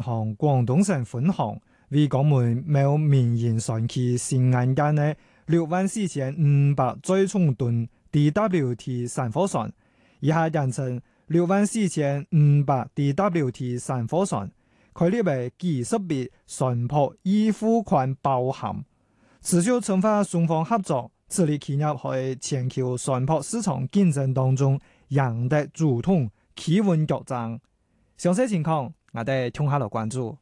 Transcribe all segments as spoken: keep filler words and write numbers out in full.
行廣東省分行為港門某民營船企新案件嘅六萬四千五百載重噸 D W T 散貨船，以下簡稱六萬四千五百 D W T 散貨船，概列為幾十筆船舶已付款包含，持續深化雙方合作，致力企業喺全球船舶市場競爭當中贏得主動，企穩國爭。詳細情況，我哋聽下來關注。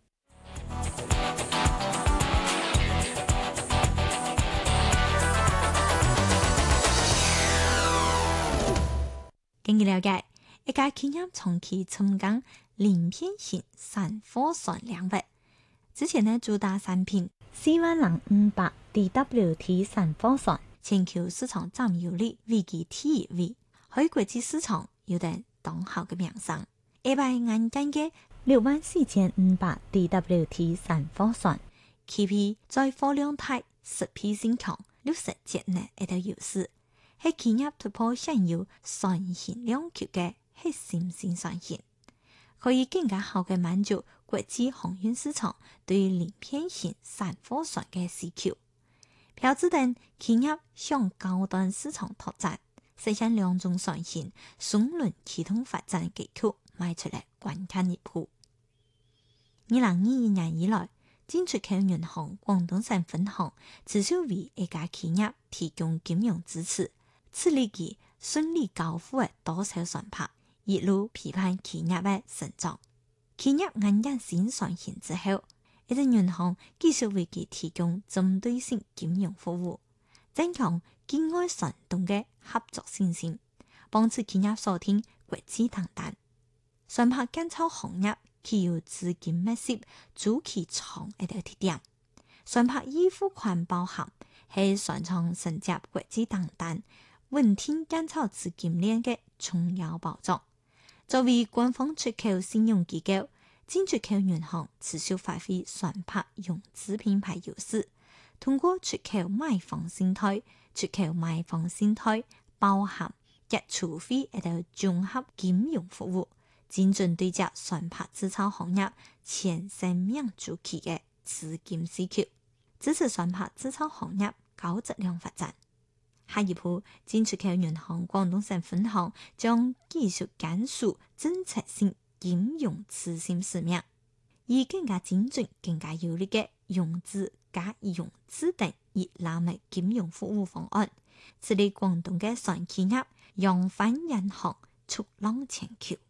根據了解，一家企業長期充當鱗片型散貨船領域，之前呢主打產品四萬零五百 D W T 散貨船，全球市場佔有率位居第一位，喺國際市場有着當好嘅名聲。一百案件嘅六萬四千五百 D W T 散貨船 ，K P 在貨量大、實批性強、六十節內一個優勢，係企業突破現有船型兩級嘅核心性船型，可以更加好嘅滿足國際航運市場對鱗片型散貨船嘅需求。標誌等企業向高端市場拓展，實現兩種船型雙輪啟動發展嘅基礎，邁出嚟關鍵一步。二零二一年以來，進出口銀行廣東省分行持續為一家企業提供金融支持，此例佢順利交付嘅多艘船舶，一路陪伴企業嘅成長。企業按下新船型之後，一隻銀行繼續為佢提供針對性金融服務，增強境外船東嘅合作信心，幫助企業鎖定國際訂單。船舶建造行業具有資金密集、周期長一個特點。船舶已付款包含係船廠承接國際訂單、穩定建造資金鏈嘅重要保障。作為官方出口信用機構，進出口銀行持續發揮船舶融資品牌優勢，通過出口買方信貸、出口賣方信貸、包含溢出費一個綜合金融服務，精準對接船舶製造行業全生命周期嘅資金需求，支持船舶製造行業高質量發展。下一步，進出口銀行廣東省分行將繼續簡述政策性金融諮詢使命，以更加精準、更加有力嘅融資加融資等一攬嘅金融服務方案，致力廣東嘅船企業揚帆引航，促浪全球。